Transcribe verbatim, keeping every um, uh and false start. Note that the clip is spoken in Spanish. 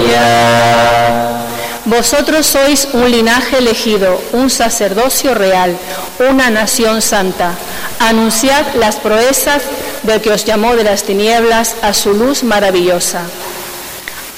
Aleluya. Vosotros sois un linaje elegido, un sacerdocio real, una nación santa. Anunciad las proezas del que os llamó de las tinieblas a su luz maravillosa.